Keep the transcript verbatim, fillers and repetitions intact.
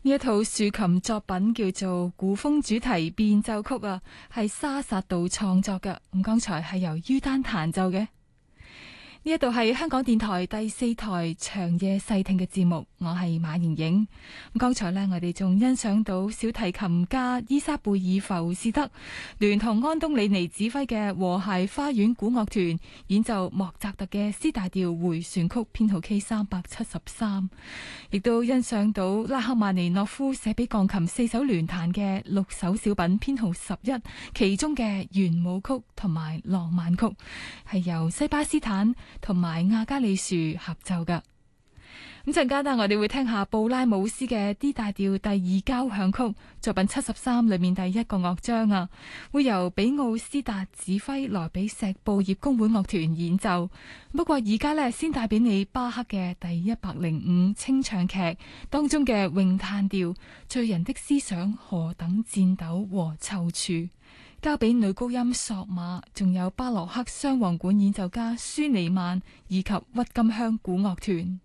呢一套豎琴作品叫做古風主題變奏曲啊，係沙薩道創作嘅。咁剛才係由于丹彈奏嘅。呢一度係香港電台第四台長夜細聽嘅節目，我係馬瑩瑩。咁剛才呢，我哋仲欣賞到小提琴家伊莎貝爾浮士德聯同安東里尼指揮嘅和諧花園古樂團演奏莫扎特嘅 C 大調回旋曲編號 K 三百七十三，亦都欣賞到拉赫曼尼諾夫寫俾鋼琴四手聯彈嘅六首小品編號十一，其中嘅圓舞曲同埋浪漫曲係由西巴斯坦同埋亞加里樹合奏噶。咁陣間呢，我哋會聽下布拉姆斯嘅 D 大調第二交響曲作品七十三裏面第一個樂章啊，會由比奧斯達指揮萊比錫布業工會樂團演奏。不過而家呢，先帶俾你巴赫嘅第一百零五清唱劇當中嘅詠嘆調，醉人的思想何等顫抖和躊躇，交俾女高音索馬，仲有巴洛克雙簧管演奏家舒尼曼以及鬱金香古樂團。